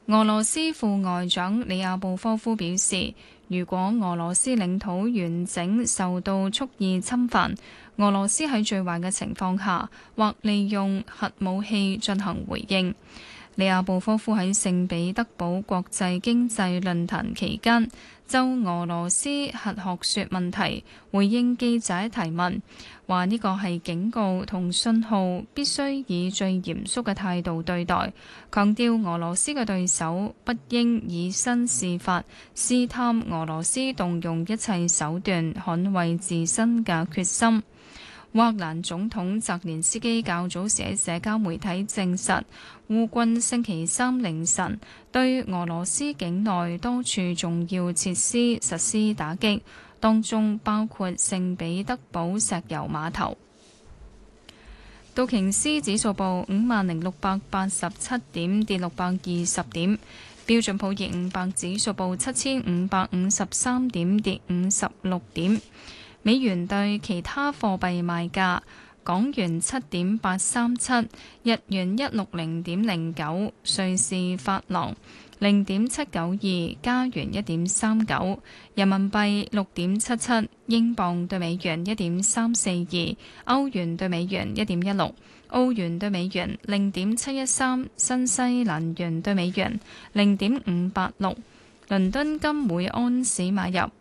俄羅斯副外長里亞布科夫表示，如果俄羅斯領土完整受到蓄意侵犯，俄羅斯喺最壞嘅情況下，或利用核武器進行回應。里亞布科夫喺聖彼得堡國際經濟論壇期間，就俄羅斯核學說問題回應記者提問，話呢個係警告同信號，必須以最嚴肅嘅態度對待，強調俄羅斯嘅對手不應以身試法，試探俄羅斯動用一切手段捍衛自身嘅決心。烏克蘭總統澤連斯基較早時喺社交媒體證實，烏軍星期三凌晨對俄羅斯境內多處重要設施實施打擊，當中包括聖彼得堡石油碼頭。道瓊斯指數報50,687點，跌620點；標準普爾500指數報7,553點，跌56點。美元對其他貨幣賣價：港元7.837，日元160.09，瑞士法郎0.792，加元1.39，人民幣6.77，英鎊對美元1.342，歐元對美元1.16，澳元對美元0.713，新西蘭元對美元0.586。倫敦金每安士買入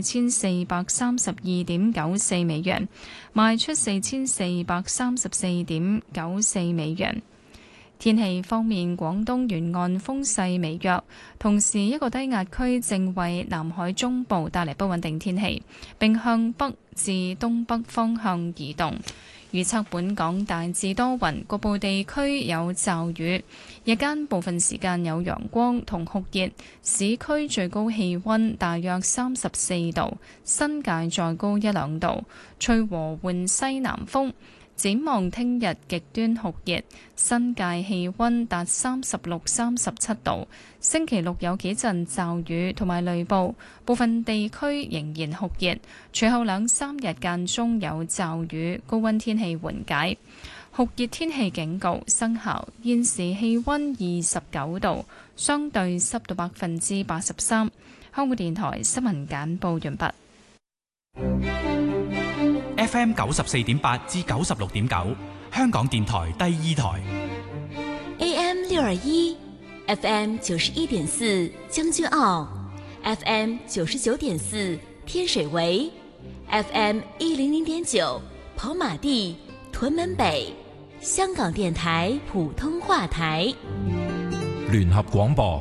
4432.94美元，賣出4434.94美元。天氣方面，廣東沿岸風勢微弱，同時一個低壓區正為南海中部帶嚟不穩定天氣，並向北至東北方向移動。預測本港大致多雲，局部地區有驟雨，日間部分時間有陽光同酷熱，市區最高氣溫大約34度，新界再高1-2度，吹和緩西南風。展望聽日極端酷熱，新界氣溫達36、37度。星期六有幾陣驟雨同埋雷暴，部分地區仍然酷熱。隨後2-3日間中有驟雨，高溫天氣緩解。酷熱天氣警告生效。現時氣溫29度，相對濕度83%。香港電台新聞簡報完畢。 FM 94.8至96.9，香港電台第2台。 AM 621 FM 91.4將軍澳 FM 99.4天水圍 FM 100.9跑馬地屯門北，香港電台普通話台。 聯合廣播。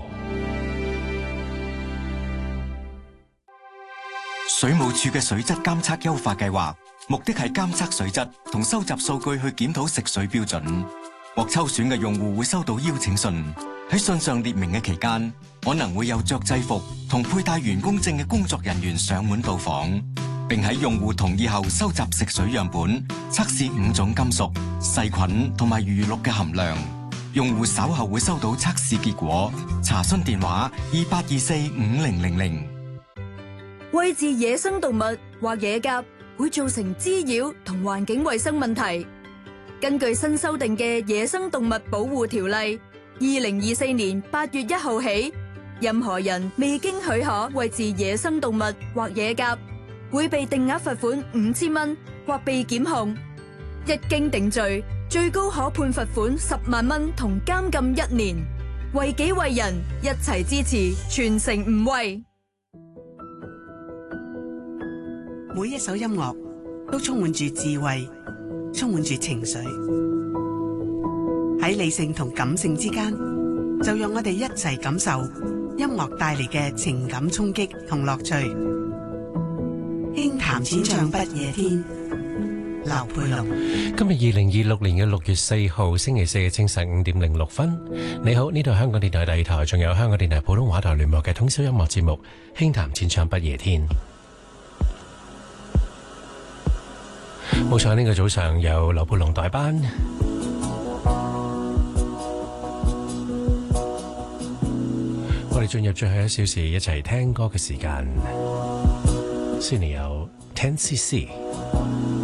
水務署嘅水質監測優化計劃，目的係監測水質同收集數據去檢討食水標準。獲抽選嘅用戶會收到邀請信，喺信上列明嘅期間，可能會有着制服同佩戴員工證嘅工作人員上門到訪，並喺用戶同意後收集食水樣本，測試5種金屬、細菌同埋餘氯嘅含量。用戶稍後會收到測試結果。查詢電話28245000。 餵飼野生動物或野鴿會造成滋擾同環境衛生問題。根據新修訂嘅《野生動物保護條例》，2024年8月1號起，任何人未經許可餵飼野生動物或野鴿，會被定額罰款5000蚊或被檢控。一經定罪，最高可判罰款10萬蚊同監禁1年。為己為人，一齊支持，全城唔餵。 每一首音樂都充滿住智慧，充滿住情緒。喺理性同感性之間，就讓我哋一齊感受音樂帶嚟嘅情感衝擊同樂趣。輕談淺唱不夜天，劉佩龍。 今日2026年6月4號星期四嘅清晨5點06分。你好，呢度係香港電台第2台，仲有香港電台普通話台聯絡嘅通宵音樂節目《輕談淺唱不夜天》。冇錯，呢個早上有劉佩龍代班。我哋進入最後1小時一齊聽歌嘅時間。先嚟有 10cc。